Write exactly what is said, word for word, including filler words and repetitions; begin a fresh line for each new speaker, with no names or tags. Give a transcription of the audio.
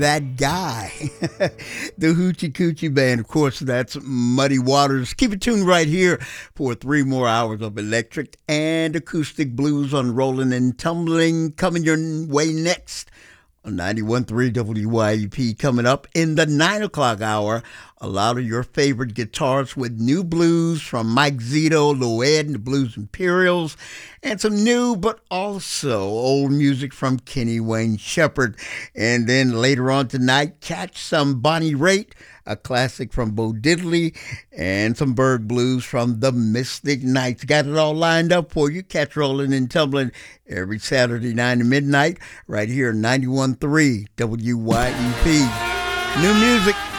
That guy, the Hoochie Coochie Band. Of course, that's Muddy Waters. Keep it tuned right here for three more hours of electric and acoustic blues on Rolling and Tumbling. Coming your way next on ninety-one point three W Y E P. Coming up in the nine o'clock hour, a lot of your favorite guitars with new blues from Mike Zito, Loed and the Blues Imperials, and some new but also old music from Kenny Wayne Shepherd. And then later on tonight, catch some Bonnie Raitt, a classic from Bo Diddley, and some Berg Blues from the Mystic Knights. Got it all lined up for you. Catch Rolling and Tumbling every Saturday, nine to midnight, right here, ninety-one point three W Y E P. New music.